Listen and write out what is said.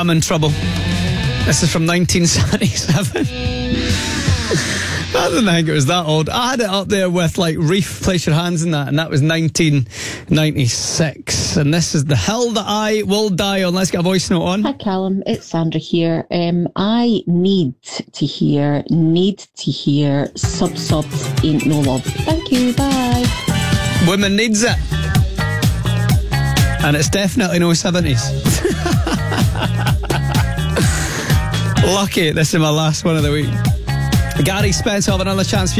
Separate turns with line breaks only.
I'm in trouble. This is from 1977. I didn't think it was that old. I had it up there with like Reef, Place Your Hands in that, and that was 1996. And this is The Hill That I Will Die On. Let's get a voice note on.
Hi Callum, it's Sandra here. I need to hear Sub Ain't No Love. Thank you, bye.
Women needs it. And it's definitely no 70s. Lucky this is my last one of the week. Gary Spence, I'll have another chance for you.